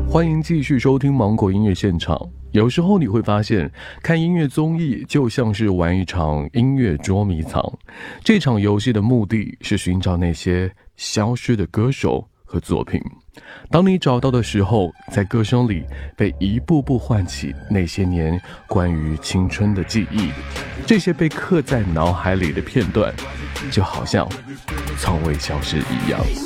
欢迎继续收听芒果音乐现场。有时候你会发现，看音乐综艺就像是玩一场音乐捉迷藏。这场游戏的目的是寻找那些消失的歌手和作品。当你找到的时候，在歌声里被一步步唤起那些年关于青春的记忆。这些被刻在脑海里的片段，就好像从未消失一样。